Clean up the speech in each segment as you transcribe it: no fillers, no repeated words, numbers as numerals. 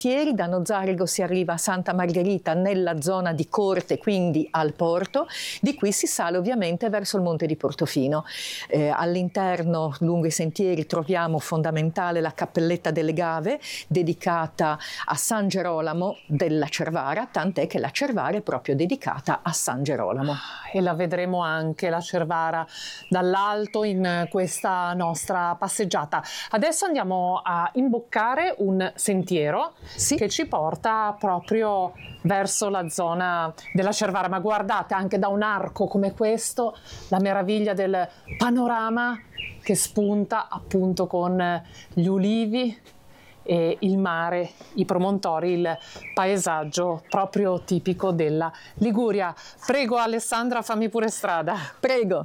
Da Nozzarigo si arriva a Santa Margherita nella zona di corte, quindi al porto. Di qui si sale ovviamente verso il monte di Portofino. All'interno, lungo i sentieri, troviamo fondamentale la Cappelletta delle Gave, dedicata a San Gerolamo della Cervara, tant'è che la Cervara è proprio dedicata a San Gerolamo. E la vedremo anche, la Cervara, dall'alto in questa nostra passeggiata. Adesso andiamo a imboccare un sentiero che ci porta proprio verso la zona della Cervara, ma guardate, anche da un arco come questo, la meraviglia del panorama che spunta appunto con gli ulivi e il mare, i promontori, il paesaggio proprio tipico della Liguria. Prego Alessandra, fammi pure strada. Prego.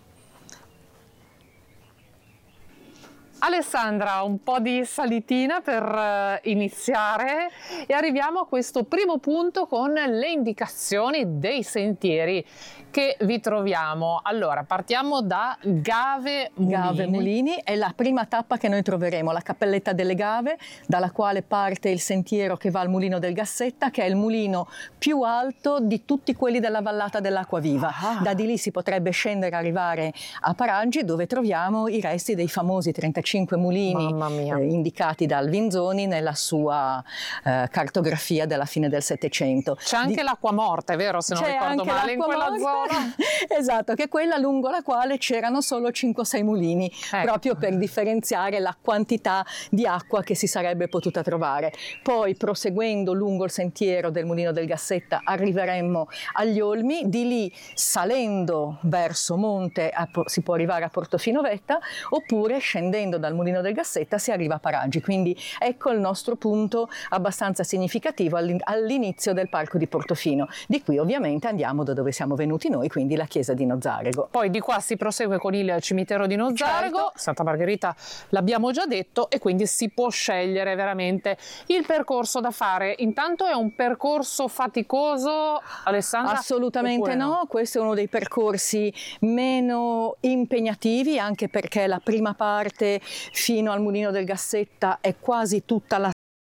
Alessandra, un po' di salitina per iniziare e arriviamo a questo primo punto con le indicazioni dei sentieri che vi troviamo. Allora, partiamo da Gave Mulini. Gave Mulini è la prima tappa che noi troveremo, la Cappelletta delle Gave, dalla quale parte il sentiero che va al Mulino del Gassetta, che è il mulino più alto di tutti quelli della vallata dell'Acqua Viva. Da di lì si potrebbe scendere e arrivare a Paraggi, dove troviamo i resti dei famosi 35 mulini indicati da Alvinzoni nella sua cartografia della fine del Settecento. C'è anche l'Acqua Morta, è vero, se non ricordo male, in quella zona. Esatto, che è quella lungo la quale c'erano solo 5-6 mulini, proprio per differenziare la quantità di acqua che si sarebbe potuta trovare. Poi, proseguendo lungo il sentiero del Mulino del Gassetta, arriveremmo agli Olmi. Di lì, salendo verso monte, si può arrivare a Portofino Vetta, oppure scendendo dal Mulino del Gassetta si arriva a Paraggi. Quindi ecco il nostro punto abbastanza significativo all'inizio del parco di Portofino. Di qui ovviamente andiamo da dove siamo venuti noi, quindi la chiesa di Nozzarigo. Poi di qua si prosegue con il cimitero di Nozzarigo, certo. Santa Margherita l'abbiamo già detto, e quindi si può scegliere veramente il percorso da fare. Intanto è un percorso faticoso, Alessandra? Assolutamente no, questo è uno dei percorsi meno impegnativi, anche perché la prima parte fino al Mulino del Gassetta è quasi tutta la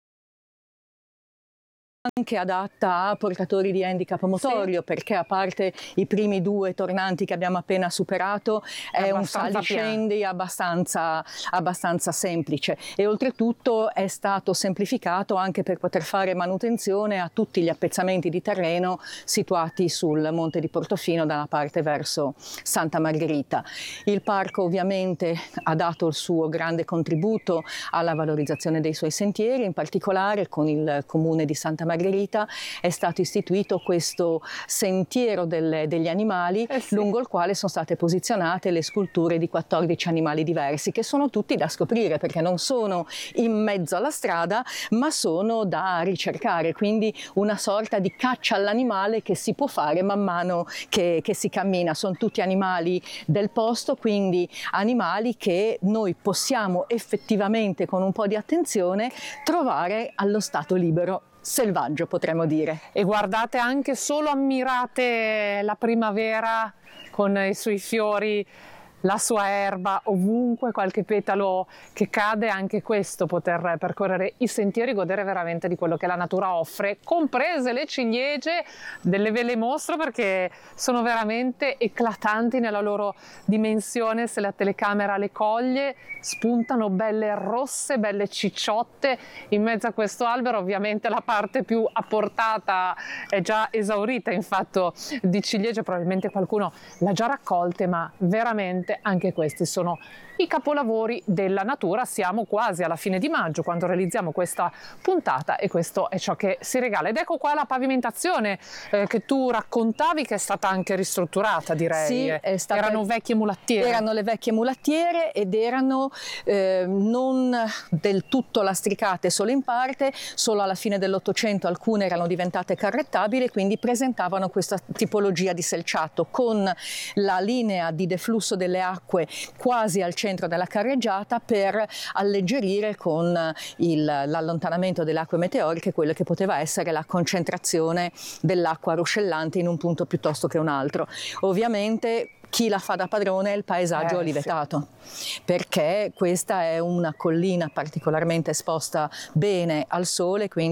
anche adatta a portatori di handicap motorio, perché a parte i primi 2 tornanti che abbiamo appena superato è un saliscendi abbastanza semplice, e oltretutto è stato semplificato anche per poter fare manutenzione a tutti gli appezzamenti di terreno situati sul monte di Portofino dalla parte verso Santa Margherita. Il parco ovviamente ha dato il suo grande contributo alla valorizzazione dei suoi sentieri, in particolare con il comune di Santa Margherita è stato istituito questo sentiero degli animali, lungo il quale sono state posizionate le sculture di 14 animali diversi, che sono tutti da scoprire, perché non sono in mezzo alla strada, ma sono da ricercare, quindi una sorta di caccia all'animale che si può fare man mano che si cammina. Sono tutti animali del posto, quindi animali che noi possiamo effettivamente, con un po' di attenzione, trovare allo stato libero, selvaggio potremmo dire. E guardate, anche solo ammirate la primavera con i suoi fiori, la sua erba, ovunque qualche petalo che cade, anche questo, poter percorrere i sentieri, godere veramente di quello che la natura offre, comprese le ciliegie. Ve le mostro perché sono veramente eclatanti nella loro dimensione. Se la telecamera le coglie, spuntano belle rosse, belle cicciotte in mezzo a questo albero. Ovviamente la parte più a portata è già esaurita in fatto di ciliegie, probabilmente qualcuno l'ha già raccolte, ma veramente anche questi sono i capolavori della natura. Siamo quasi alla fine di maggio quando realizziamo questa puntata, e questo è ciò che si regala. Ed ecco qua la pavimentazione che tu raccontavi, che è stata anche ristrutturata, direi. Sì, erano vecchie mulattiere. Erano le vecchie mulattiere, ed erano non del tutto lastricate, solo in parte. Solo alla fine dell'Ottocento alcune erano diventate carrettabili, quindi presentavano questa tipologia di selciato, con la linea di deflusso delle acque quasi al centro della carreggiata, per alleggerire con l'allontanamento delle acque meteoriche quello che poteva essere la concentrazione dell'acqua ruscellante in un punto piuttosto che un altro. Ovviamente chi la fa da padrone è il paesaggio olivetato, perché questa è una collina particolarmente esposta bene al sole, quindi